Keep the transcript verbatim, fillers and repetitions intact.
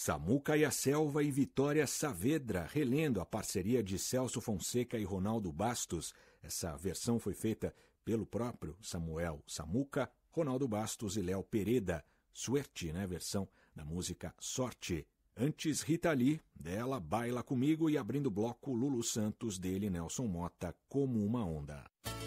Samuca e a Selva e Vitória Saavedra, relendo a parceria de Celso Fonseca e Ronaldo Bastos. Essa versão foi feita pelo próprio Samuel Samuca, Ronaldo Bastos e Léo Pereda. Suerte, né? Versão da música Sorte. Antes, Rita Lee, dela Baila Comigo, e abrindo o bloco Lulu Santos, dele Nelson Motta, Como Uma Onda.